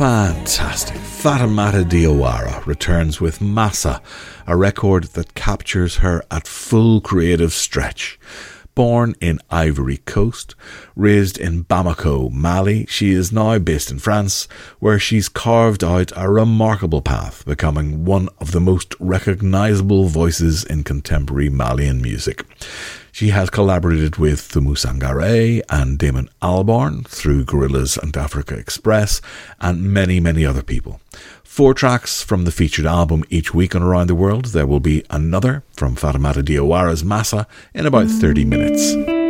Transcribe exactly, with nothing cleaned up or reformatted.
Fantastic. Fatoumata Diawara returns with Massa, a record that captures her at full creative stretch. Born in Ivory Coast, raised in Bamako, Mali, she is now based in France, where she's carved out a remarkable path, becoming one of the most recognisable voices in contemporary Malian music. She has collaborated with Thumu Sangare and Damon Albarn through Gorillaz and Africa Express, and many, many other people. Four tracks from the featured album each week on Around the World. There will be another from Fatoumata Diawara's Massa in about thirty minutes.